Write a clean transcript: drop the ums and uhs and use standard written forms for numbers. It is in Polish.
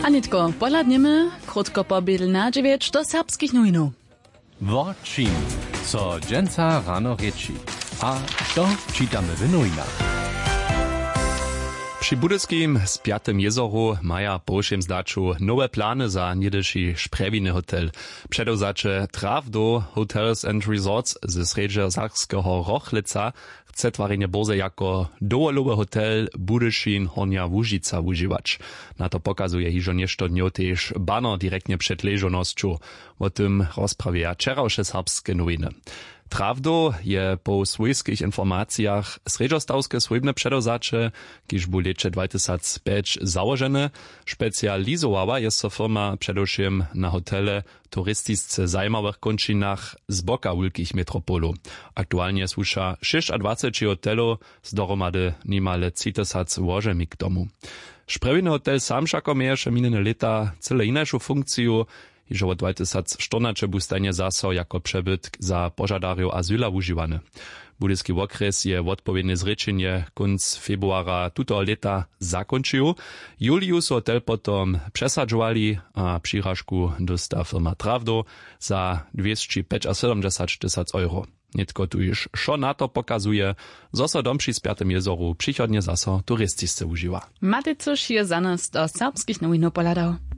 Anitko, poladniemy krótko pobiedl na 9 do serbskich nowinów. Włączim, co dżęca rano rieči. A to czytamy w nowinach. Przy Budyskim z Piatym jezoru maja po všem zdaču nowe plany za niedyši šprewiny hotel. Przedewzacze Travdo Hotels and Resorts ze sredža Sakskiego Rochlica chce twarenie boze jako dołolowy hotel Budyšin Hornia Łužica używać. Na to pokazuje hižo nešto dňov tež banner direktnie przed leżonością. O tym rozprawia wczorajsze serbskie nowiny. Travdo je po swojskich informacjach sredžostawskie swojbne przedewzacze, kiż bu lecze 2005 założone, specjalizowała jest so firma przedewším na hotele turistisce zajmowych končinach z boka wielkich metropolu. Aktualnie słucha 26 hotelów z dohromady niemale 3000 łożemi k domu. Šprewiny hotel sam všako mieješe minene leta cyle inajšu funkciju, iż od 2014 bu stanie zaso jako przebytk za pożadarjów azyla używane. Budyski okres je odpowiednie zrečenje konc februara tuto leta zakończył. Julius hotel potom przesadzowali, a przyrażku dosta firma Travdo za 275 000 euro. Nitko tu już szo na to pokazuje, zo so dom przy Piatym jezoru przychodnie zaso turistisce używa. Matycoż je za nas do serbskich nowinów poladał.